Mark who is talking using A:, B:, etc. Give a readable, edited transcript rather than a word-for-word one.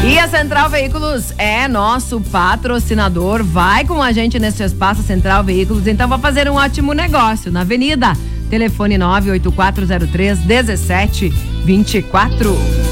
A: E a Central Veículos é nosso patrocinador. Vai com a gente nesse espaço Central Veículos. Então vai fazer um ótimo negócio na Avenida. Telefone 98403-1724.